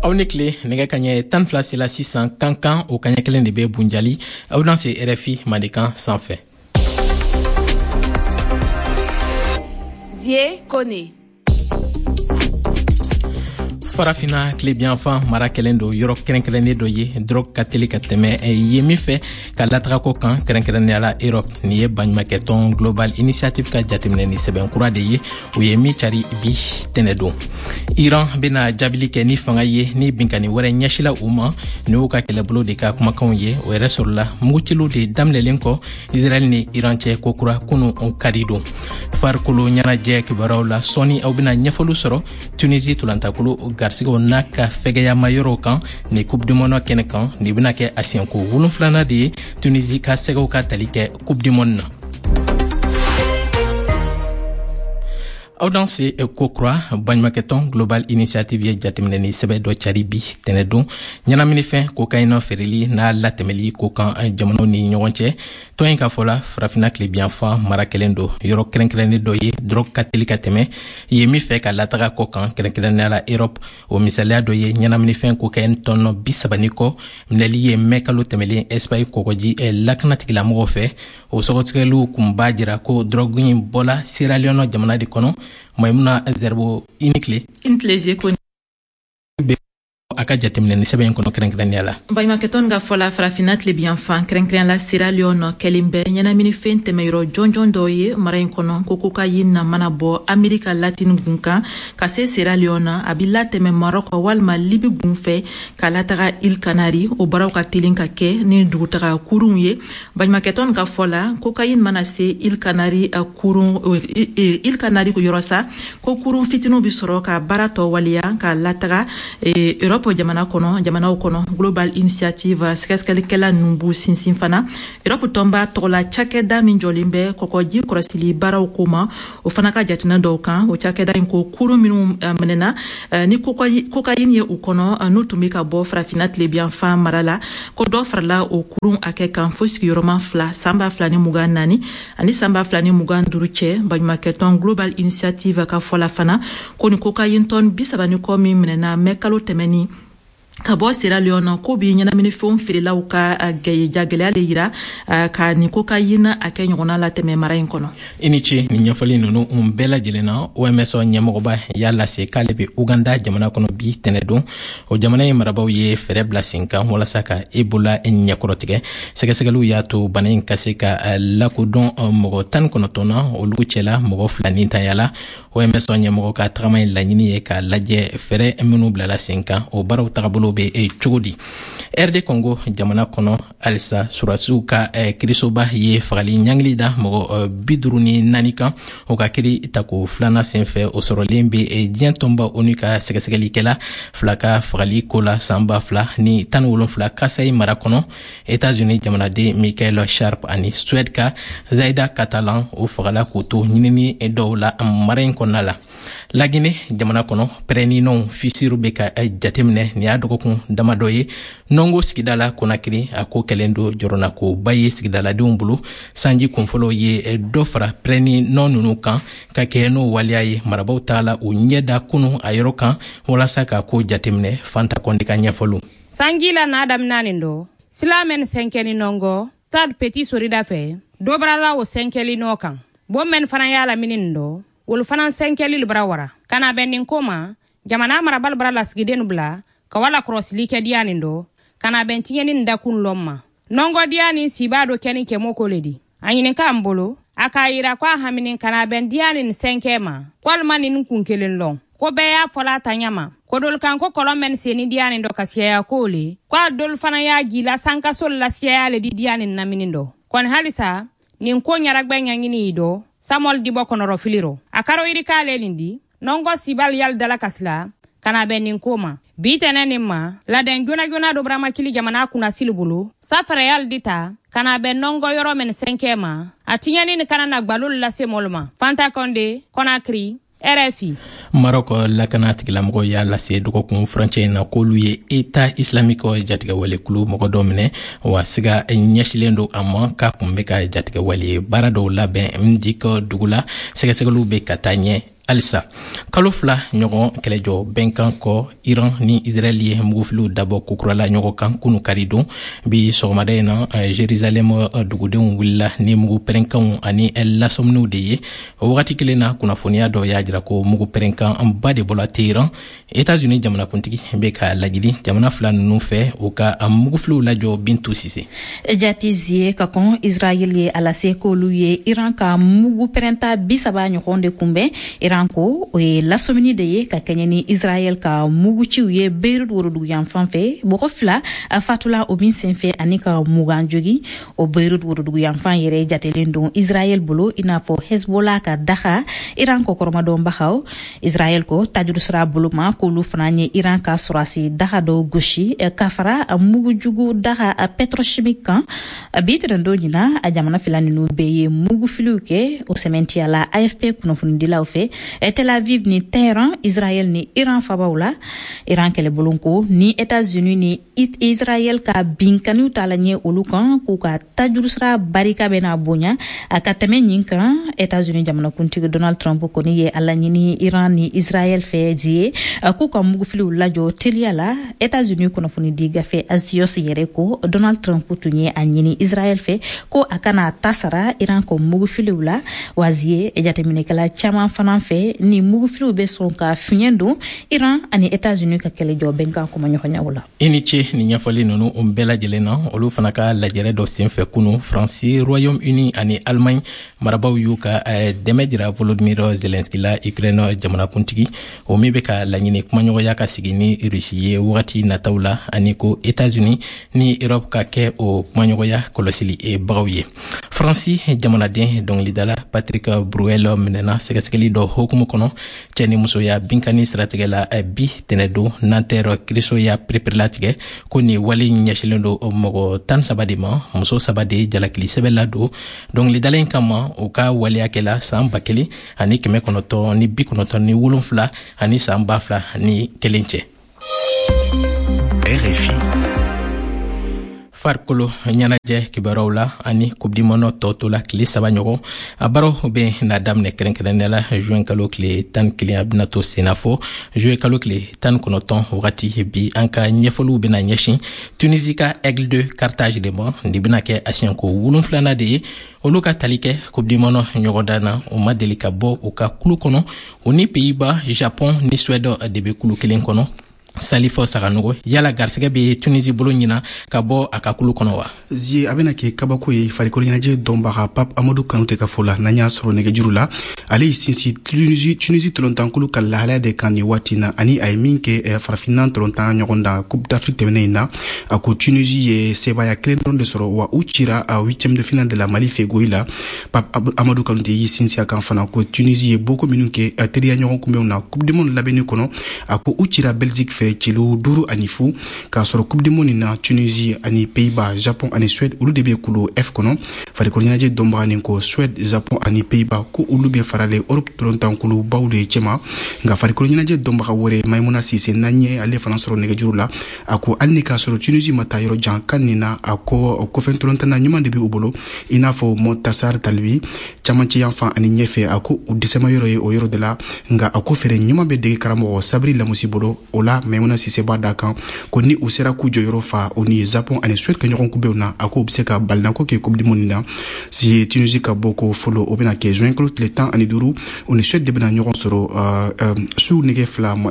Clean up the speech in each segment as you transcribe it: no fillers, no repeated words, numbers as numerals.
Awnekle nega kanye tan flasi la 600 kankan o kanye kelen de be bunjali dans ce RFI Madikan sans fait. Zie Kone Farafina Klebian fan mara kelen do yoro kerenkerene do ye drog katolika teme yemi fe ka latra ko kan kerenkerene ala Europe ni ye banmaketon global initiative ka jatimne ni seben kura de ye o yemi chari bi tenedo Iran bena jabili ke ni fanga ye ni binkani wore nyashila uma ni o ka keleblo de ka kuma kan ye o resolla mugutilu de damle lenko Israel ni Iran che ko kura kunu on kadido farkulo nyana je kibaraw la soni au bena nyafolu soro Tunisie tulantakulu garsigo naka fegeya mayoro kan ni coupe du monde kene kan ni bina ke asianko wulun flana de Tunisie ka sego ka talike coupe du monde Audanse e kokra banmaketon global initiative ye jatimne ni sebe do charibi tenedo nyana minifen ko kayno ferili na latemeli ko kan jamono ni nyonche to en ka fola frafina Klebian fa marakelendo yoro krenkrene do ye drog katolika teme ye mi fe ka lataga ko kan krenkrene la Europe o misalia do ye nyana minifen ko kayen tonno bisabaniko mneli ye mekalo temeli Espagne ko goji e laknati la mo fe o sogotskelu kumbajira ko drogin bola Sierra Leone jamana di kono Maimuna Zerbo Intle Zie Kone aka jatimne ni sebe kono krenkren yala baymaketon ga fola farafina Klebian fan krenkren la Sierra Leone kelimbe nyana mini fente mayro jonjon doye marain kono kokuka yinna manabo America Latin gunka kase Sierra Leone abilla teme Morocco walma Libi gunfe kala taga il Canary o baraw ka tilinka ke ni dugutaga kurunye baymaketon ga fola kokayin manase il Canary kurun il Canary ko yorosa ko kurun fitinu bisoro ka barato walia ka lataga Europe jamana kono global initiative skeskelikela numbu sinsinfana Europe tomba tola chakeda minjolimbe kokoji korasili baraw kuma o fana ka jatina do kan o chakeda inko kuru minu menena ni kokayin ye ukono nutumika bo frafina Klebian fa marala ko do farla o kurun akekan foski yoroma fla samba flani muganani ani samba flani muganduruche banmaketon global initiative ka fola fana ko ni kokayin ton bisabani ko mi menena mekalo temeni Kabo Sierra Leone ko bi nyana mini fon firila uka gaye jagele ale yira ka ni kokayina akenyo na la teme marain kono inichi ni nyafali nunu umbela jelena OMS nyamoba yalla se kalebe Uganda jamana kono bi tenedo o jamana yimarabaw ye fere blasinka wala saka Ebola nyakorotige segesegelu ya to banin kaseka lakudon mogo tan kono tona o luchela mogo flani tayala OMS nyamogo ka tramay lanyini ye ka laje fere menu blala sinka o baraw tagabolo be chogodi RD Congo jamana kono alisa surasuka krisoba ye fagali nyanglida mogo biduruni nanika o ka kiri tako flana senfe o sorolembe dientomba onika segesegeli kela flaka fagali kola samba fla ni tanwolon fla kasai marakono États-Unis jamana de Michael Sharp ani Suède ka Zaida Catalan o fagala kuto nyinini dola marain konala la Guinée jamana kono preni non fisiru beka jatemne ni adokon damadoye nongo sigidala konakiri ako kelendo jorona ko baye sigidala dumbulu sanji konfolo ye dofra preni non nunu kan ka keno waliaye marabaw tala o nyeda kunu ayrokan wala saka ko jatemne fanta kondika nyafolu sangila na adam nanindo silamen senkeni nongo tad petit sorida fe dobrala o senkeli nokan bommen fana yala minindo wol fana senkeli librawara kana benin koma jamana marabal brala sigidenu bla ka wala cross like dianindo kana bentiyeni ndakun lomma nongo diani sibado keni ke mokoledi anyine ka mbolo akayira kwa haminin kana ben diani senkema kwalmanin kunkelen long ko beya fola tanyama ko dol kan ko kolomen seni diani ndo kasiya kole kwa dol fana ya gila sanka sol la siya le di diani naminindo kon halisa nin ko nyaragbe nyangini do Samuel Dibo konoro filiro akaro irika lelindi nongo sibal yal dala kasla kana benin koma bitene nimma la den jona do brama kili jamana kuna silbulu safara yal dita kana ben nongo yoro men senkema atinyani ni kana na gbalul la semolma Fanta Konde Conakry RFI Maroko lakanat la mogo ya la se doko kun franche na kolu ye État islamique jatiga wale kulu mogo domine wa siga nyashilendo amma ka kumbe ka jatiga wale barado labe mdiko dugula sega segelu be katanye alisa kalo fila ɲɔgɔn kɛlɛjɔ bɛnkan kɔ Iran ni Israel ye mugufiliw dabɔ kukurala ɲɔgɔn kan kunu karidon bi sɔgɔmada in na Jerusalem dugudenw wulila ni mugu pɛrɛnkanw ani lasɔminiw de ye o wagati kelen na kunnafoniya dɔ y'a jira ko mugu pɛrɛnkan ba de bɔla Tehran États-Unis jamanakuntigi bɛ ka lajili jamana fila ninnu fɛ u ka mugufiliw lajɔ Bintu Sise jatizie ka kɔn Israel ye alase k'olu ye Iran ka mugu pɛrɛnta 30 ɲɔgɔn de kunbɛn Iran ko o ye lasɔmini de ye ka kɛɲɛ ni Israel ka muguciw ye Beirut worodugu yanfan fɛ mɔgɔ 2 fatula o min senfɛ ani ka mugan jogi o Beirut worodugu yanfan yɛrɛ jatelen don Israel bolo i n'a fɔ Hezbollah ka daga Iran kɔkɔrɔmadɔnbagaw Israel ko tajurusira bolo ma k'olu fana ye Iran ka sɔrɔsi daga dɔw gosi ka fara mugujugu daga petrochimique kan bi tɛnɛndon ɲina a jamana fila ninnu bɛɛ ye mugufiliw kɛ o sɛmɛntiya la AFP kunnafonidilaw fɛ Tel Aviv ni Tehran Israel ni Iran fabaw la Iran kɛlɛbolo ko ni États-Unis ni Israel ka binkaniw tala ɲɛ olu kan k'u ka tajurusira barika bɛna bonya a ka tɛmɛ ɲin kan États-Unis jamanakuntigi Donald Trump kɔni ye a laɲini Iran ni Israel fɛ die k'u ka mugufiliw lajɔ teliya la États-Unis kunnafonidi gafe Axios yɛrɛ ko Donald Trump tun ye a ɲini Israel fɛ ko a kana tasara Iran ko mugufiliw la wazie jateminɛkɛla caman fana fɛ ni mugufiliw bɛ sɔn ka fiɲɛ don Iran ani États-Unis ka kɛlɛjɔ bɛnkan kuma ɲɔgɔnyaw la i ni ce ni ɲɛfɔli ninnu bɛɛ lajɛlen na olu fana ka lajɛrɛ dɔ senfɛ kunu Faransi Royaume-Uni ani Allemagne marabaw y'u ka dɛmɛ jira Volodymyr Zelensky la Ukraine jamanakuntigi o min bɛ ka laɲini kumaɲɔgɔnya ka sigi ni Russie ye wagati nataw la ani ko États-Unis ni Europe ka kɛ o kumaɲɔgɔnya kɔlɔsili bagaw ye Faransi jamanaden dɔnkilidala Patrick Bruel minɛna sɛgɛsɛgɛli dɔ hukumu kɔnɔ cɛ ni musoya binkani siratigɛ la bi tɛnɛdon Nanterre Kristo y'a pereperilatigɛ ko ni wale ɲɛsilen do mɔgɔ 13 de ma muso 3 de jalakili sɛbɛn la do dɔnkilidala in kama o ka waleya kɛla san 1000 ani 997 ani san 2001 cɛ RFI farikolo ɲɛnajɛ kibaruw la ani coupe du monde tɔ to la tile 3 ɲɔgɔn a baaraw bɛ na daminɛ kɛrɛnkɛrɛnnenya la juin kalo tile 11 a bɛna to senna fɔ juillet kalo tile 19 wagati bi an ka ɲɛfɔliw bɛna ɲɛsin Tunisie ka Aigle de Carthage de ma nin bɛna kɛ a siɲɛko 7 de ye olu ka tali kɛ coupe du monde ɲɔgɔndan na o ma deli ka bɔ u ka kulu kɔnɔ o ni Pays-Bas Japon ni Suède de bɛ kulu kelen kɔnɔ Salifo Saganogo yala garsɛgɛ bɛ Tunisie bolo ɲina ka bɔ a ka kulu kɔnɔ wa zie a bɛna kɛ kabako ye farikolo ɲɛnajɛ dɔnbaga Pape Amadou Kanouté ka fɔ la n'an y'a sɔrɔ nɛgɛjuru la ale y'i sinsin Tunisie tɔlɔntankulu ka lahalaya de kan nin waati na ani a ye min kɛ farafinna tɔlɔntan ɲɔgɔn da Coupe d'Afrique tɛmɛnen in na a ko Tunisie ye sebaya kelen dɔrɔn de sɔrɔ wa u cira a 8e de finale de la Mali fɛ Goyi la Pape Amadou Kanouté y'i sinsin a kan fana ko Tunisie ye boko minnu kɛ teriya ɲɔgɔn kunbɛnw na Coupe du monde labɛnni kɔnɔ a ko u cira Belgique fɛ cilo 5 ani 0 k'a sɔrɔ Coupe du monde na Tunisie ani Pays-Bas Japon ani Suède olu de bɛ kulo F kɔnɔ farikolo ɲɛnajɛ dɔnbaga nin ko Suède Japon ani Pays-Bas ko olu bɛ farale Europe tɔlɔntankulu baw de cɛma nka farikolo ɲɛnajɛ dɔnbaga wɛrɛ Maimouna Sise n'an ye ale fana sɔrɔ nɛgɛjuru la a ko hali ni k'a sɔrɔ Tunisie ma taa yɔrɔ jan kan nin na a ko kɔfɛ tɔlɔntana ɲuman de bɛ u bolo i n'a fɔ Montassar Talbi camancɛ yanfan ani ɲɛfɛ a ko u dɛsɛma yɔrɔ ye o yɔrɔ de la nka a ko fɛrɛ ɲuman bɛ dege karamɔgɔ Sabri Lamusi bolo o la Maimouna Sise b'a da kan ko ni u sera k'u jɔyɔrɔ fa o ni Japon ani Suède ka ɲɔgɔn kunbɛnw na a ko u bɛ se ka balinako kɛ Coupe du monde na si Tunisie ka bɔ ko fɔlɔ o bɛna kɛ juin kalo tile 15 o ni Suède de bɛna ɲɔgɔn sɔrɔ su nɛgɛ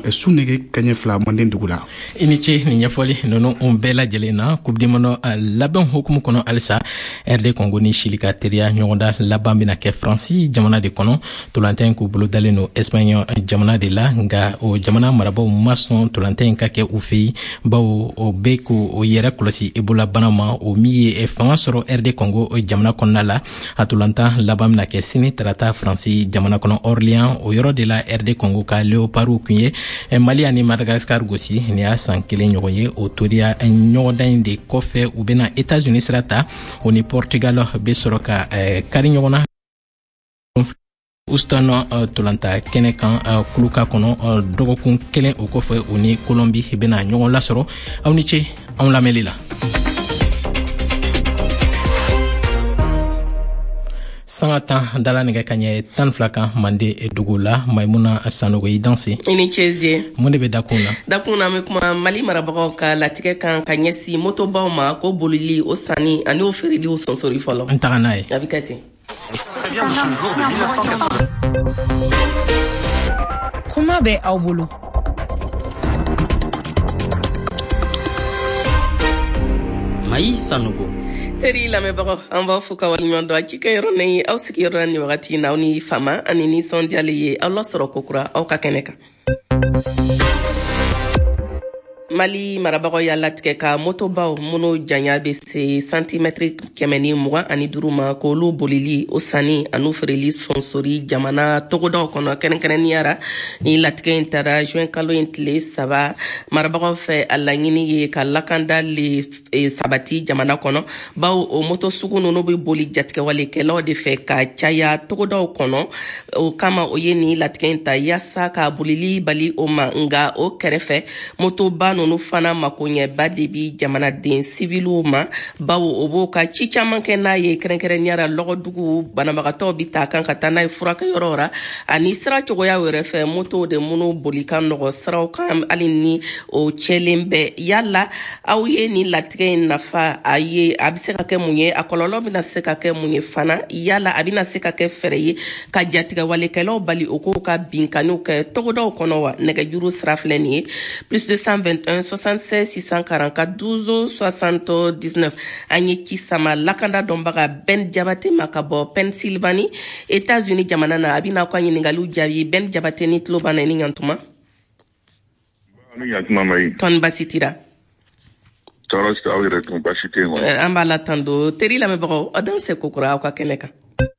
kaɲɛ 2 Manden dugu la i ni ce ni ɲɛfɔli ninnu bɛɛ lajɛlen na Coupe du monde labɛn hukumu kɔnɔ halisa RD Congo ni Chili ka teriya ɲɔgɔnda laban bɛna kɛ Faransi jamana de kɔnɔ tolantan in k'u bolo dalen no Espagne jamana de la nka o jamana marabaw ma sɔn tolantan in ka kɛ u fɛ yen bawo o bɛ k'o yɛrɛ kɔlɔsi Ebola bana ma o min ye fanga sɔrɔ RD Congo jamana kɔnɔna la a tolantan laban bɛna kɛ sini tarata Faransi jamana kɔnɔ Orléans o yɔrɔ de la RD Congo ka Léopards kun ye Mali ani Madagascar gosi ni y'a san 1 ɲɔgɔn ye o toriya ɲɔgɔndan in de kɔfɛ u bɛna États-Unis sira ta o ni Portugal bɛ sɔrɔ ka kari ɲɔgɔn na Houston tolanta kɛnɛ kan kuluka kɔnɔ dɔgɔkun 1 o kɔfɛ u ni Colombie bɛna ɲɔgɔn lasɔrɔ aw ni ce anw lamɛnli la sanga tan dala nɛgɛ ka ɲɛ 12 kan mande dugu la Maimuna Sanogo i danse ini cɛzie mun de bɛ dakun na me kuma Mali marabagaw ka latigɛ kan ka ɲɛsi motobaw ma ko bolili o sanni ani o feereli o sonsori fɔlɔ n taga n'a ye a bɛ kɛ ten kuma bɛ aw bolo Mayi Sanogo teri lamɛnbagaw an b'a fɔ ka waleɲuman dɔn a ci kɛ yɔrɔ ni aw sigiyɔrɔ ni wagati na aw ni fama ani nisɔndiyalen ye aw lasɔrɔ kokura aw ka kɛnɛ kan Mali marabagaw y'a latigɛ ka motobaw minnu janya bɛ se santimètre 125 ma k'olu bolili o sanni ani feereli sonsori jamana togodaw kɔnɔ kɛrɛnkɛrɛnniyara ni latigɛ in taara juin kalo in tile 3 marabagaw fɛ a laɲini ye ka lakanda le sabati jamana kɔnɔ bawo o moto sugu ninnu bɛ boli jatigɛwalekɛlaw de fɛ ka caya togodaw kɔnɔ o kama o ye ni latigɛ in ta yaasa ka bolili bali o ma nga o kɛrɛfɛ motoba nunu fana makoɲɛba de bi jamanaden siviluw ma bawo o b'o ka ci caman kɛ n'a ye kɛrɛnkɛrɛnniyara lɔgɔdugu banabagatɔw bi ta kan ka taa n'a ye furakɛyɔrɔ ra ani sira cogoya wɛrɛ fɛ moto de minnu boli ka nɔgɔ siraw kan hali ni o cɛlen bɛ yala aw ye ni latigɛ in nafa a bɛ se ka kɛ mun ye a kɔlɔlɔ bɛna se ka kɛ mun ye fana yala a bɛna se ka kɛ fɛrɛ ye ka jatigɛwalekɛlaw bali o k'o ka binkaniw kɛ togodaw kɔnɔ wa nɛgɛjuru sira filɛ nin ye plus 221 76 644 12 79 an ye kisama lakanda dɔnbaga Ben Jabate ma ka bɔ Pennsylvanie États-Unis jamana na a bɛna ka ɲininkaliw jaabi Ben Jabate ni tulo b'an na ni ɲantuma kɔni basi tira tɔɔrɔ tɛ aw yɛrɛ tun basi tɛ yen wa an b'a la tan don teri lamɛnbagaw aw dan se kokura aw ka kɛnɛ kan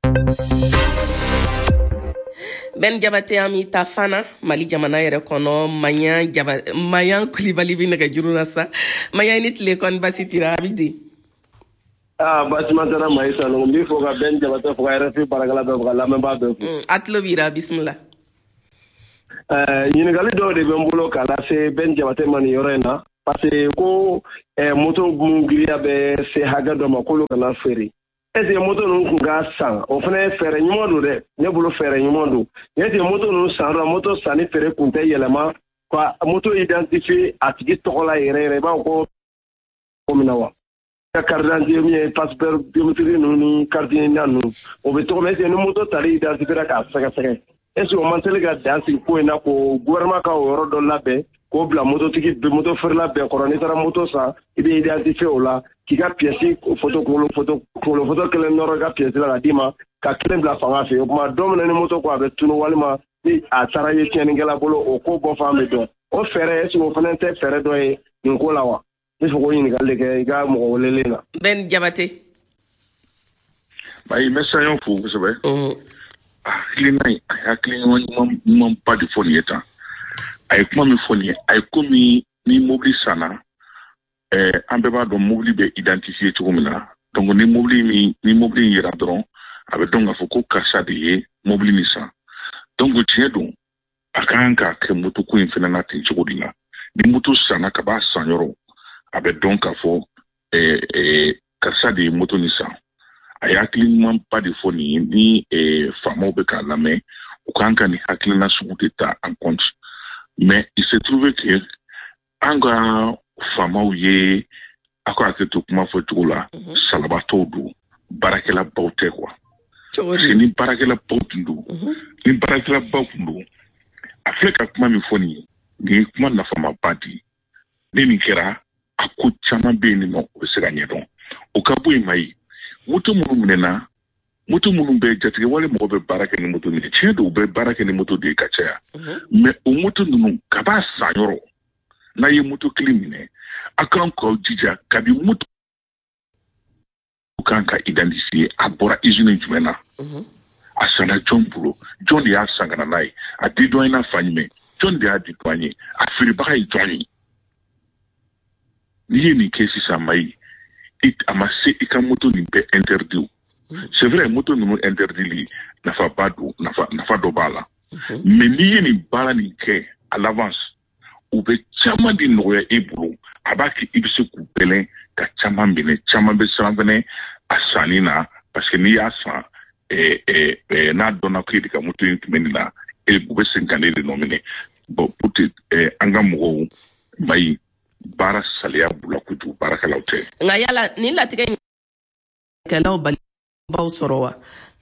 Ben Jabate ami ta fana Mali jamana yɛrɛ kɔnɔ Mayan Kulibali bi nɛgɛjuru la sa Mayan ni tile kɔni basi tira a bɛ di basima tara Mayi Sanogo n b'i fɔ ka Ben Jabate fɔ ka RFI baarakɛla bɛɛ fɔ ka lamɛnbaa bɛɛ fɔ a tulo b'i ra bisimila ɲininkali dɔw de bɛ n bolo k'a lase Ben Jabate ma nin yɔrɔ in na parce que ko moto mun giriya bɛ se hakɛ dɔ ma k'olu kana feere est-ce que moto ninnu kun ka san o fana ye fɛɛrɛ ɲuman don dɛ ne bolo fɛɛrɛ ɲuman don est-ce que moto ninnu san dɔrɔn moto sanni feere kun tɛ yɛlɛma ka moto identifier a tigi tɔgɔ la yɛrɛ yɛrɛ i b'a fɔ ko min na wa ka carte d'identité min ye passeport biométrique ninnu ni carte d'identité ninnu o bɛ tɔgɔ min est-ce que ni moto tali identifiera k'a sɛgɛsɛgɛ est-ce que o man teli ka dan sigi ko in na ko gouvernement ka o yɔrɔ dɔ labɛn k'o bila mototigi moto feerela bɛɛ kɔrɔ n'i taara moto san i bɛ identifier o la k'i ka pièce kunkolo foto kelen nɔrɔ i ka pièce la ka d'i ma ka kelen bila fanga fɛ o tuma don min na ni moto ko a bɛ tunu walima ni a taara ye tiɲɛnikɛla bolo o ko bɔ fan bɛ dɔn o fɛɛrɛ est-ce que o fana tɛ fɛɛrɛ dɔ ye nin ko la wa ne fɛ k'o ɲininkali de kɛ i ka mɔgɔ welelen na. Ben Jabate. Mayi n bɛ saɲɔ fo kosɛbɛ hakilina in a ye hakilina ɲumanba de fɔ nin ye tan a ye kuma min fɔ nin ye a ye komi ni mobili sanna an bɛɛ b'a dɔn mobili bɛ identifier cogo min na donc ni mobili in yera dɔrɔn a bɛ dɔn k'a fɔ ko karisa de ye mobili nin san donc tiɲɛ don a ka kan ka kɛ moto ko in fana na ten cogo de la ni moto sanna ka b'a san yɔrɔ a bɛ dɔn k'a fɔ karisa de ye moto nin san a ye hakiliɲumanba de fɔ nin ye ni faamaw bɛ k'a lamɛn u kan ka nin hakilina sugu de ta en compte mais il se trouve que an ka faamaw ye a ko hakili to kuma fɔ cogo la salabatɔw don baarakɛlabaw tɛ quoi parce que ni baarakɛlabaw tun don a filɛ ka kuma min fɔ nin ye nin ye kuma nafamaba di ni nin kɛra a ko caman bɛ yen nɔ o bɛ se ka ɲɛdɔn o ka bɔ yen Mayi moto minnu minɛna moto minnu bɛ jatigɛ wale mɔgɔ bɛ baara kɛ ni moto min ye tiɲɛ don u bɛ baara kɛ ni moto de ye ka caya mais o moto ninnu ka b'a san yɔrɔ n'a ye moto kelen minɛ a kan k'aw jija kabi moto kan ka identifier a bɔra usine jumɛn na a sanna jɔn bolo jɔn de y'a san ka na n'a ye a di dɔn n'a fa ɲumɛn jɔn de y'a di dɔn ye a feerebaga ye jɔn ye n'i ye nin kɛ sisan Mayi a ma se i ka moto nin bɛɛ interdit c'est vrai moto ninnu interdit nafa dɔ b'a la mais n'i ye nin baara nin kɛ à l'avance u bɛ caman de nɔgɔya e bolo a b'a kɛ i bɛ se k'u bɛlɛn ka caman minɛ caman bɛ siran fɛnɛ a sanni na parce que n'i y'a san n'a donna ko ka moto in menina e bu be sen kanele nomine bon puti anga mo mai bara salia bula kutu barakala hotel nga yala ni latige kala bali baw sorowa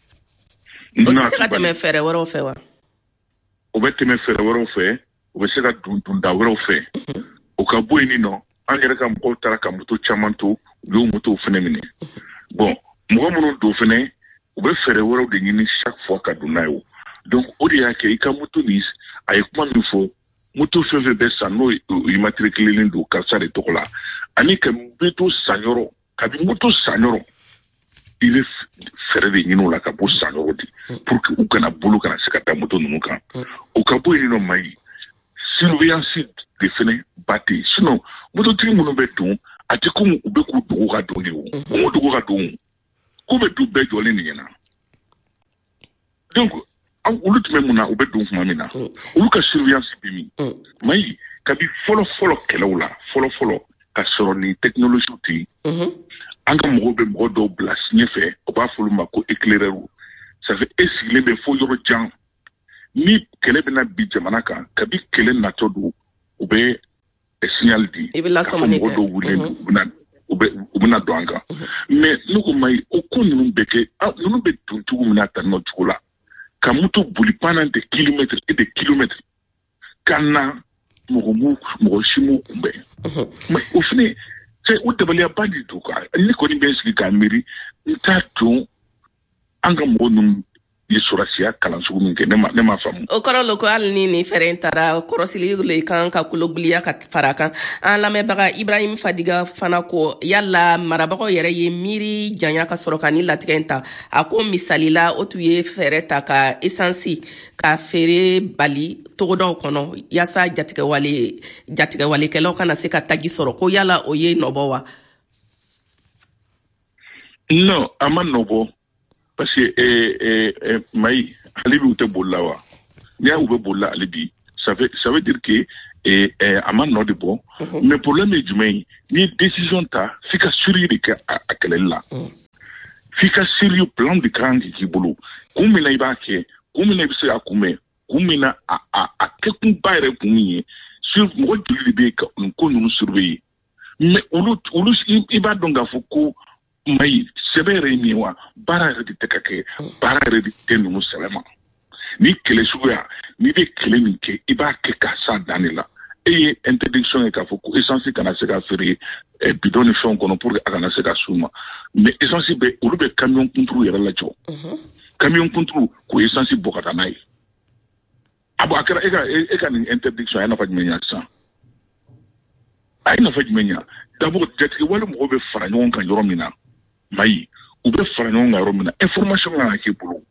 o tse ka teme fere woro fe wa o be teme fere woro fe o be se ka dunda woro fe o ka bo ni no angere ka mo tara ka moto chamanto yo moto fene mine bon mo mo do fene o be fere woro de ni chaque fois ka dunayo donc o dia ke ka moto nis ay kuma mi fo moto feve be sano immatriculé lindo kalsa de tokola ani ka beto sanyoro ka bi moto sanyoro il est fere de nyino la ka bo sanyoro di pour que o kana bulu kana sekata moto nunu kan o ka bo ni no mai surveillance de fene bati sinon moto tri mono be dun ati ko u be ku do ga do ni o do ga do ko be du be jole ni na donc olu tun bɛ mun na u bɛ don kuma min na olu ka surveillance bi min mayi kabi fɔlɔ kɛlɛw la fɔlɔ ka sɔrɔ ni technologie tɛ yen an ka mɔgɔw bɛ mɔgɔ dɔw bila ɲɛfɛ o b'a fɔ olu ma ko éclaireur ça fait e sigilen bɛ fo yɔrɔ jan ni kɛlɛ bɛna bi jamana kan kabi kɛlɛ natɔ don u bɛ signal di i bɛ lasɔmɔni kɛ mɔgɔ dɔw wulilen u bɛna don an kan mais ne ko mayi o ko ninnu bɛ kɛ ninnu bɛ don cogo min na tan nɔ cogo la ka moto boli pendant des kilomètres et des kilomètres kana mɔgɔ si m'u kunbɛn mais au fine c'est o dabaliya di do quoi ni kɔni bɛ sigi k'a miiri n t'a dɔn an ka mɔgɔ ninnu ye sɔrɔsiya kalan sugu min kɛ ne ma faamu o kɔrɔ lo ko hali ni fɛrɛ taara kɔrɔsili le kan ka kulobiliya ka fara kan an lamɛnbaga Ibrahim Fadiga fana ko yala marabagaw yɛrɛ ye miiri janya ka sɔrɔ ka ni latigɛ in ta a ko misalila o tun ye fɛrɛ ta ka essence ka feere bali togodaw kɔnɔ yasa jatigɛwalekɛlaw kana se ka tagi sɔrɔ ko yala o ye nɔbɔ wa non a ma nɔbɔ parce que mayi ale bi u tɛ boli la wa n'i y'a u bɛ boli la ale bi ça veut dire que a ma nɔ de bɔ mais problème ye jumɛn ye n'i ye décision ta f'i ka sérieux de kɛ a kɛlɛli la f'i ka sérieux plan de kan k'i bolo kun min na i b'a kɛ kun min na i bɛ se k'a kunbɛn kun min na a kɛkunba yɛrɛ kun min ye mɔgɔ joli de bɛ yen ka nin ko ninnu surveiller mais olu i b'a dɔn k'a fɔ ko mayi sɛbɛ yɛrɛ ye min ye wa baara yɛrɛ de tɛ ka kɛ baara yɛrɛ de tɛ ninnu sɛbɛ ma ni kɛlɛ suguya n'i bɛ kɛlɛ min kɛ i b'a kɛ k'a s'a dan de la e ye interdiction ye k'a fɔ ko essence kana se ka feere bidon ni fɛnw kɔnɔ pour que a kana se ka s'u ma mais essence bɛ olu bɛ camion kunturu yɛrɛ lajɔ camion kunturu ko essence bɔ ka taa n'a ye a bɔn a kɛra e ka nin interdiction a ye nafa jumɛn ɲa sisan a ye nafa jumɛn ɲa d'abord jatigɛwale mɔgɔw bɛ fara ɲɔgɔn kan yɔrɔ min na mayi u bɛ fara ɲɔgɔn kan yɔrɔ min na information kan ka k'i bolo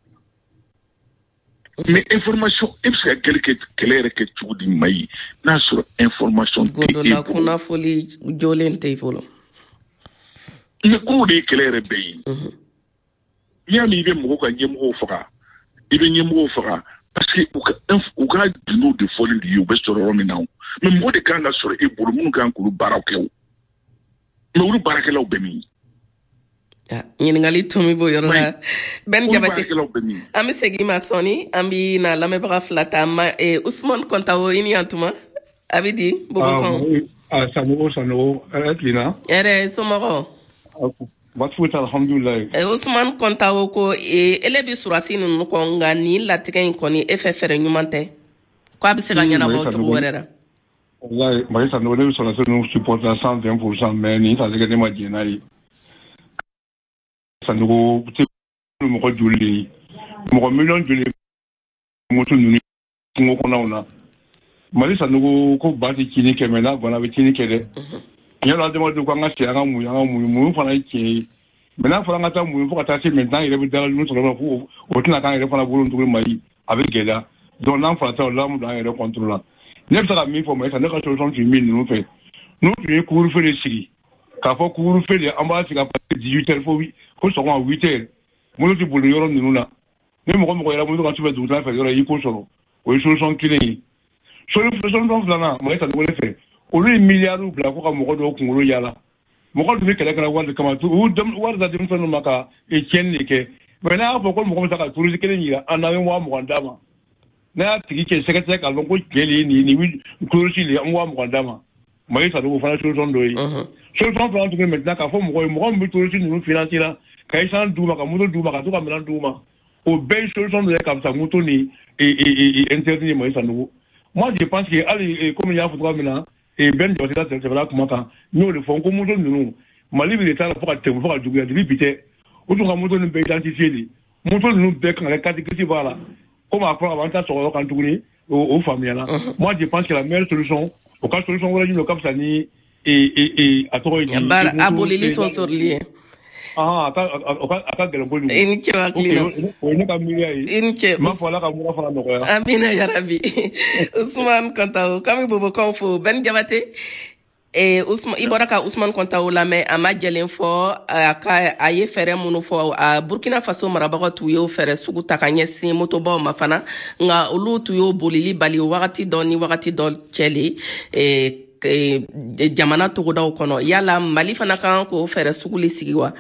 mais information e bɛ se ka kɛlɛ yɛrɛ kɛ cogo di mayi n'a sɔrɔ information tɛ e bolo gondola kunnafoli jɔlen tɛ i bolo mais kungo de ye kɛlɛ yɛrɛ bɛɛ ye n'i y'a min i bɛ mɔgɔw ka ɲɛmɔgɔw faga i bɛ ɲɛmɔgɔw faga parce que u ka dunno de fɔli de ye u bɛ sɔrɔ yɔrɔ min na mais mɔgɔ de kan ka sɔrɔ e bolo minnu kan k'olu baaraw kɛ o mais olu baarakɛlaw bɛ min ɲininkali tun bɛ bɔ yɔrɔ la Ben Jabate an bɛ segin ma sɔnni an bɛ na lamɛnbaga fila ta Usman Kɔntawo i ni yantuma a bɛ di Bobokɔn sanogo ɛtilina ɛrɛ somɔgɔ baasi tɛ alhamdulilayi Usman Kɔntawo ko ele bɛ surasi ninnu kɔ nka nin latigɛ in kɔni e fɛ fɛrɛ ɲuman tɛ ko a bɛ se ka ɲɛnabɔ cogo wɛrɛ la wallahi Mali sanogo ne bɛ surasi ninnu supporter 120% mais nin t'a se ne ma jɛn n'a ye sanogo tɛ mɔgɔ joli mɔgɔ miliyɔn joli moto ninnu kungo kɔnɔw na Mali sanogo ko ba tɛ cini kɛ mais n'a bana bɛ cini kɛ dɛ yala adamadenw ko an ka se an ka mun fana ye tiɲɛ ye mais n'a fɔra an ka taa mun fo ka taa se maintenant yɛrɛ bɛ dalalun sɔrɔ ko o tɛna k'an yɛrɛ fana bolo tuguni Mali a bɛ gɛlɛya donc n'an fana ta o la an bɛ don an yɛrɛ contrôle la ne bɛ se ka min fɔ Mali ne ka solution tun ye min ninnu fɛ n'u tun ye couvre-feu de sigi k'a fɔ couvre-feu de an b'a sigi à partir de 18h fo sɔgɔma 8h moto tɛ boli yɔrɔ ninnu na ni mɔgɔ yɛrɛ moto kan sufɛ dugutaga fɛ yɔrɔ i ko sɔrɔ o ye solution kelen ye solution filanan Mali ta dugukolo fɛ olu ye miliyariw bila ko ka mɔgɔ dɔw kunkolo yaala mɔgɔ dun bɛ kɛlɛ kɛra wari de kama wari da denmisɛnninw ma ka tiɲɛni de kɛ Maintenant pourquoi mo commence à tourisme kelen yira en avait moi mo ndama na tigi ke secrétaire ka longo jeli ni tourisme le moi mo ndama mais ça doit faire solution doyi solution plan tout maintenant ka fo mo tourisme nous financer là ka isan duma ka moto duma ka to ka melan duma au belle solution de comme ça moto ni et interdit moi ça nous moi je pense que allez comme il y a faudra maintenant et ben de ça c'est là comment quand nous le font comme moto nous mali bi l'état pour que pour que du bi bité autour moto nous peut identifier les moto nous peut quand la catégorie voilà comme après avantage sur quand tourner aux familles là moi je pense que la meilleure solution au cas solution voilà nous comme ça ni et à toi il abolir les sponsorliers inche waklino amina ya rabbi Ousmane Kontawo kami bobo konfo Ben Jabate Ousmane iboraka Ousmane Kontawo la mais ama jelen fo aka aye fere munu fo Burkina Faso marabago tuyo fere sugu takanye si motobo mafana nga olu tuyo bolili bali wakati do chele jamana togodaw kono yala mali fana kan ko fere sugu li sigiwa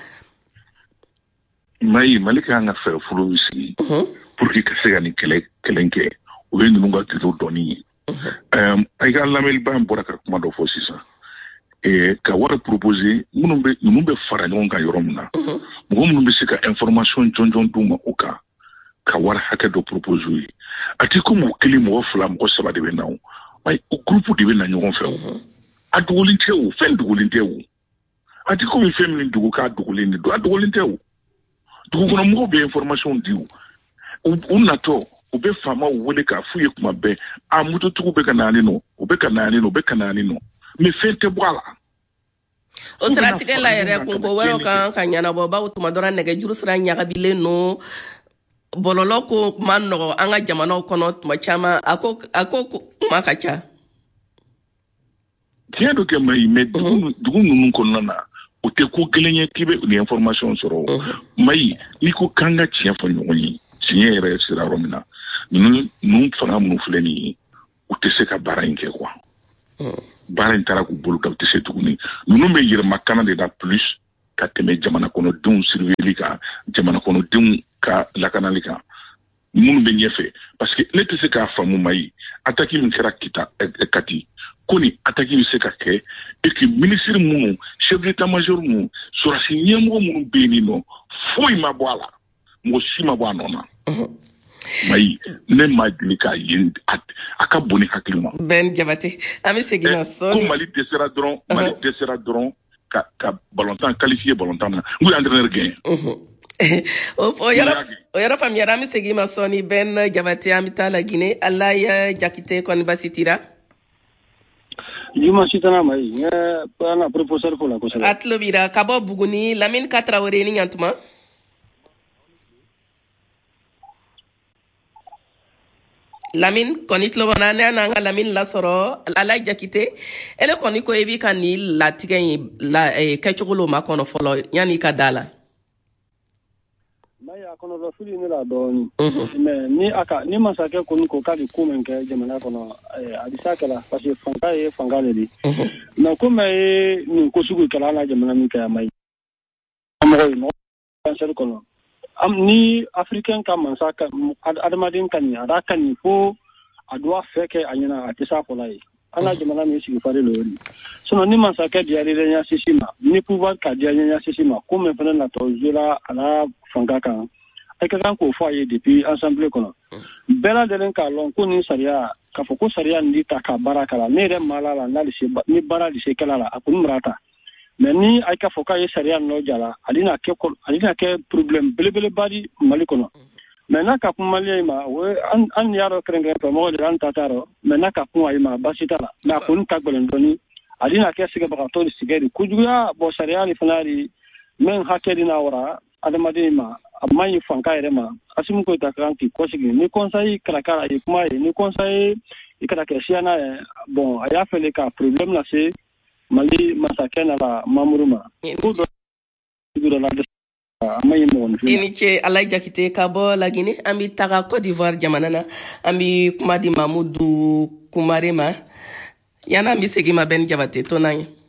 Mali ka nga fere fulu sigi pour que se gani kelenke o be nunga tito doni ay ga lamel ba mbora ka kuma do fo sisa ka wara proposer munumbe fara ngonga yoromna munumbe se ka information jonjon duma oka ka wara haka do proposer ati ko mo kelimo fula mo saba de benaw ay o groupe de bena nyon fe adugolinte o fen dugolinte o ati ko mi femin dugu ka dugolinte do adugolinte o dugu kono mo be information diu unato ube fama wole ka fuye kuma be amuto tugu be kanani no ube kanani no me fente bwala o strategie la yere kungo wero kan kanyana boba utuma dora nege juru sra nyaga bile no bololo ko manno anga jamano kono tuma chama ako makacha tiendo ke mai me dugu nunu kono na o te ko gelenye kibe ni information soro mai ni ko kanga chia fo nyoni tie yere sira romina nous fana mun fuleni o te se ka baranke kwa baran tara ku bolu ka te se tuguni nous me yire makana de da plus ka teme jamana kono dun surveiller jamana kono dun ka la kanalika mun be nyefe parce que ne te se ka famu mai ataki min kera kita kati koni ataki mi se ka ke et que ministre mun chef d'état-major mun surasi nyemo mun be ni no foi ma boala mo si ma boana na mai ne ma dilika yin aka boni hakilima Ben Jabate ami segina son ko mali desera dron ka ballontan qualifié ballontan ngui entraîneur gain o yara fam yara mi segima soni Ben Jabate ami tala Guinée Allah ya jakite kon basitira Juma sitana mai pana professeur ko la ko sala atlo bira kabo buguni Lamine Katrawore ni nyantuma Lamine konitlo banana nanga Lamine la soro ala jakite ele koniko evi kani la tigen la kachugolo makono folo yani kadala maya kono do fili ni la doni mais ni masake koniko kali kumenke jamana kono adisaka la parce que fangale di na kuma ni ko sugu kala la jamana mi ka mai amoy no kansel kono ni africain ka mansaka adamaden kan ya da kan ko adwa feke anyana atisa polai ana jamana mi sigi pare lori sono ni mansaka diari nya sisima ni pouvoir ka diari nya sisima comme fana na tozula ala fangaka ay kan ko foyer depuis assemblée kono bela delen ka lon ko ni saria ka foko saria ndi ta ka baraka la ne re malala ni bara di se kala la akun mrata mais ni ay ka foka ye sharia no jala alina ke problem belebele badi malikono mais na ka kumali ma we an yaro krenge to mo de an tataro mais na ka kuma ma basitala na kun ka golondoni alina ke siga ba to sigari kujuya bo sharia li fanari men hakedi na wara adamade ma amai fanka ere ma asimu ko ta kan ki kosigi ni conseil kala e kuma ni conseil ikada ke siana bon aya fele ka problem na se mali masakena la mamuruma kudo la amay mon ini che ala jakite kabo la Guinée ambi taga Côte d'Ivoire jamanana ambi kuma di Mamoudou Kumarema yana mi segi ma Ben Jabate to nani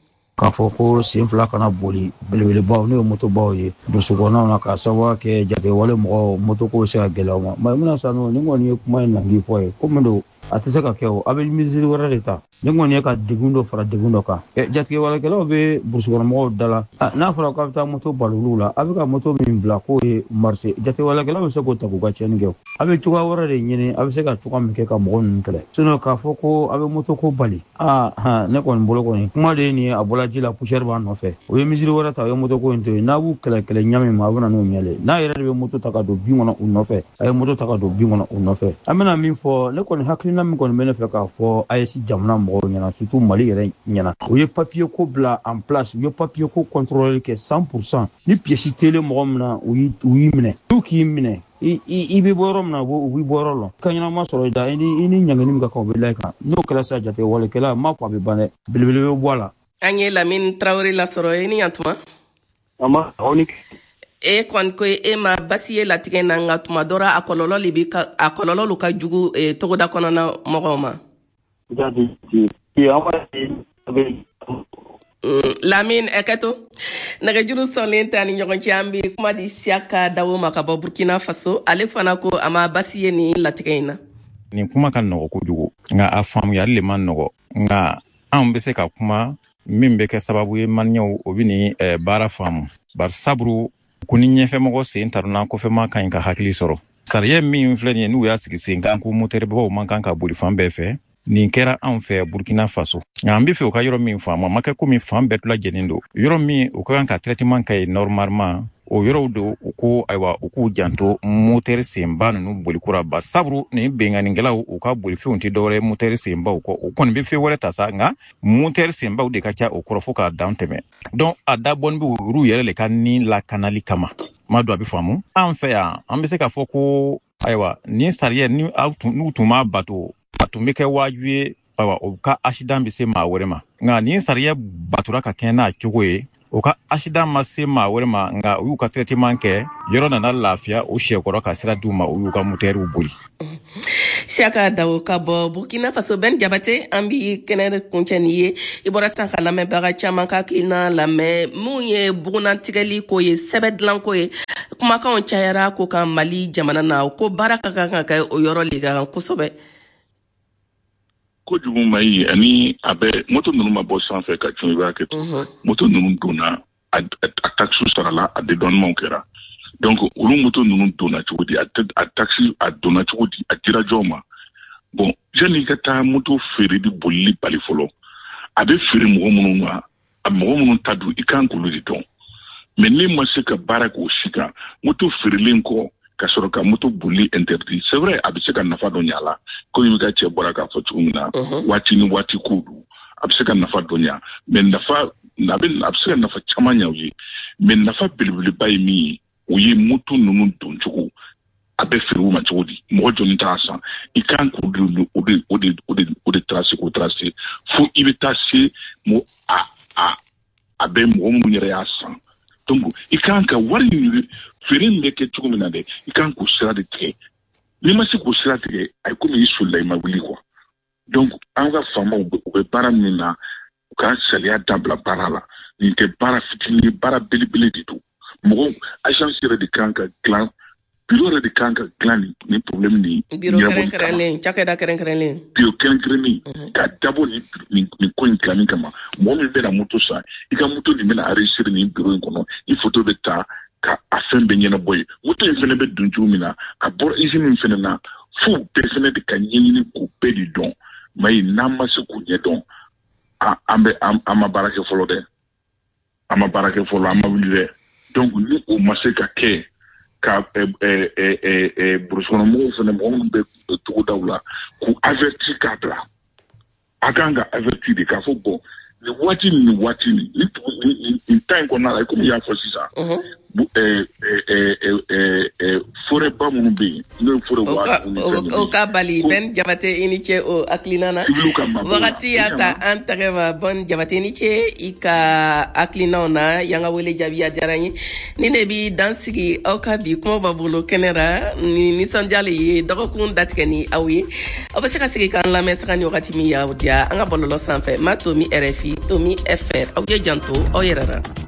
k'a fɔ ko sen fila kana boli belebelebaw n'o ye motobaw ye dusukɔnɔnaw na k'a sababu kɛ jatewale mɔgɔw moto ko se ka gɛlɛya u ma mina sanu ni kɔni ye kuma in nangi fɔ ye ko min don a tɛ se ka kɛ o a bɛ misiri wɛrɛ de ta ni kɔni ye ka degun dɔ fara degun dɔ kan jatigɛwalekɛlaw bɛ burusukɔnɔmɔgɔw da la n'a fɔra k'a bɛ taa moto bali olu la a bɛ ka moto min bila k'o ye marché jatigɛwalekɛlaw bɛ se k'o ta k'u ka tiɲɛni kɛ a bɛ cogoya wɛrɛ de ɲini a bɛ se ka cogoya min kɛ ka mɔgɔ ninnu kɛlɛ sinon k'a fɔ ko a bɛ moto ko bali ne kɔni bolo kɔni kuma de ye nin ye a bɔla ji la poussière b'a nɔfɛ o ye misiri wɛrɛ ta o ye moto ko in to yen n'a b'u kɛlɛ ɲami ma a bɛ na n'o ɲɛlen n'a yɛrɛ de bɛ moto ta ka don bin kɔnɔ u nɔfɛ a ye moto ta ka don bin kɔnɔ u nɔfɛ an bɛna min fɔ ne kɔni hakilina min kɔni bɛ ne fɛ k'a fɔ AES jamana mɔgɔw ɲɛna surtout Mali yɛrɛ ɲɛna o ye papier ko bila en place u ye papier ko contrôler kɛ 100% ni pièce tele mɔgɔ min na u y'i minɛ n'u k'i minɛ i bɛ bɔ yɔrɔ min na u bɛ bɔ yɔrɔ la ka ɲɛnama sɔrɔ i da i ni ɲangini min ka kan u bɛ layɛ kan n'o kɛra sa jatewalekɛla m'a fɔ a bɛ ban dɛ belebele bɛ bɔ a la an ye Lamine Traoré lasɔrɔ ni yantuma e kɔni ko e ma basi ye latigɛ na nka tuma dɔra a kɔlɔlɔ ka jugu togoda kɔnɔna mɔgɔw ma Lamine Eketo nɛgɛjuru sɔnlen tɛ ani ɲɔgɔn cɛ an bɛ kuma di Siaka Dawo ma ka bɔ Burkina Faso ale fana ko a ma basi ye nin latigɛ in na nin kuma ka nɔgɔ kojugu nka a faamuyali le ma nɔgɔ nka anw bɛ se ka kuma min bɛ kɛ sababu ye maliyɛnw o bɛ nin baara faamu bari saburu ko ni ɲɛfɛmɔgɔ sen taruna kɔfɛma ka ɲi ka hakili sɔrɔ sariya min filɛ nin ye n'u y'a sigi sen kan ko motɛribaw man kan ka boli fan bɛɛ fɛ nin kɛra anw fɛ Burkina Faso nka an bɛ fɛ u ka yɔrɔ min faamu a ma kɛ komi fan bɛɛ lajɛlen don yɔrɔ min u ka kan ka traitement kɛ normalement o yɔrɔw don u ko ayiwa u k'u janto motɛri senba ninnu bolikura ba saburu ni benganikɛlaw u ka bolifɛnw tɛ dɔwɛrɛ motɛri senbaw kɔ u kɔni bɛ fɛn wɛrɛ ta sa nka motɛri senbaw de ka ca o kɔrɔ fo k'a dan tɛmɛ donc a dabɔni bɛ olu yɛrɛ le ka ni lakanali kama ma don a bɛ faamu an fɛ yan an bɛ se k'a fɔ ko ayiwa ni sariya n'u tun m'a bato a tun bɛ kɛ wajibi ye ayiwa o ka accident bɛ se maa wɛrɛ ma nka ni sariya batura ka kɛɲɛ n'a cogo ye o ka accident ma se maa wɛrɛ ma nka u y'u ka traitement kɛ yɔrɔ nana lafiya o sɛkɔrɔ ka sira d'u ma u y'u ka motɛriw boli Siaka Dawo ka bɔ Burkina Faso Ben Jabate an b'i kɛnɛ kuncɛ ni ye i bɔra sisan ka lamɛnbaga caman ka hakilina lamɛn mun ye bugunnatigɛli ko ye sɛbɛn dilanko ye kumakanw cayara ko ka Mali jamana na ko baara ka kan ka kɛ o yɔrɔ le kan kosɛbɛ kojugu ma yi ani a bɛ moto ninnu ma bɔ sanfɛ ka cun i b'a kɛ moto ninnu donna a taxi sarala a dédouanement kɛra donc olu moto ninnu donna cogo di a taxi a donna cogo di a dira jɔn ma bon yanni ka taa moto feere di bolili bali fɔlɔ a bɛ feere mɔgɔ minnu ma a mɔgɔ minnu ta don i kan k'olu de dɔn mais ni ma se ka baara k'o si kan moto feerelen kɔ ka sɔrɔ ka moto boli interdit c'est vrai a bɛ se ka nafa dɔ ɲa la ko i ka cɛ bɔra k'a fɔ cogo min na waati ni waati ko don a bɛ se ka nafa dɔ ɲa mais a bɛ se ka nafa caman ɲa u ye mais nafa belebeleba ye min ye o ye moto ninnu don cogo a bɛ feere u ma cogo di mɔgɔ jɔnni t'a san i kan k'o de tracer k'o tracer fo i bɛ taa se a bɛ mɔgɔ minnu yɛrɛ y'a san donc i kan ka wari nin feere in bɛ kɛ cogo min na dɛ i kan k'o sira de tigɛ n'i ma se k'o sira tigɛ a ye komi i solila i ma wuli quoi donc an ka faamaw u bɛ baara min na u ka sariya dabila baara la nin tɛ baara fitinin ye baara belebele de don mɔgɔw agence yɛrɛ de kan ka dilan bureau yɛrɛ de kan ka dilan ni problème ni bureau kɛrɛnkɛrɛnlen cakɛda kɛrɛnkɛrɛnlen bureau kɛrɛnkɛrɛnlen ka dabɔ nin ko in dilanni kama mɔgɔ min bɛna moto san i ka moto nin bɛna enregistrer nin bureau in kɔnɔ i photo bɛ ta ka a fɛn bɛɛ ɲɛnabɔ ye moto in fɛnɛ bɛ don cogo min na a bɔra usine min fɛnɛ na fo bɛɛ fɛnɛ de ka ɲɛɲini k'o bɛɛ de dɔn mais n'an ma se k'o ɲɛdɔn an ma baara kɛ fɔlɔ dɛ an ma baara kɛ fɔlɔ an ma wuli dɛ donc ni o ma se ka kɛ ka burusukɔnɔmɔgɔw fɛnɛ mɔgɔ minnu bɛ togodaw la k'u avertir k'a bila a kan ka avertir de k'a fɔ bon nin waati nin nin temps in kɔnɔna la komi i y'a fɔ sisan forêt ba minnu bɛ yen n'o ye forêt o ka bali Ben Jabate i ni ce o hakilina na wagati y'a ta an tɛgɛ ma Ben Jabate i ni ce i ka hakilinaw na yan ka wele jaabi a diyara n ye ni ne bi dansigi aw ka bi kuma b'a bolo kɛnɛ ra ni nisɔndiyalen ye dɔgɔkun datigɛ ni aw ye aw bɛ se ka sigi k'an lamɛn saga ni wagati min y'aw diya an ka bɔlɔlɔ sanfɛ ma Tomi RFI Tomi FR aw ye janto aw yɛrɛ ra